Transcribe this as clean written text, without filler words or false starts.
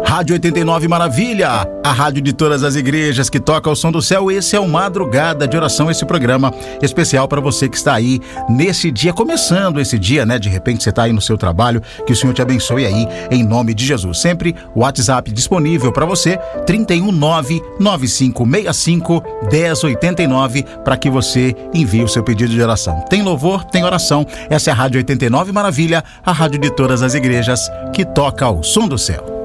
Rádio 89 Maravilha, a rádio de todas as igrejas que toca o som do céu. Esse é o Madrugada de Oração, esse programa especial para você que está aí nesse dia, começando esse dia, né? De repente você está aí no seu trabalho, que o Senhor te abençoe aí, em nome de Jesus. Sempre o WhatsApp disponível para você, 319-9565-1089, para que você envie o seu pedido de oração. Tem louvor, tem oração. Essa é a Rádio 89 Maravilha, a rádio de todas as igrejas que toca o som do céu.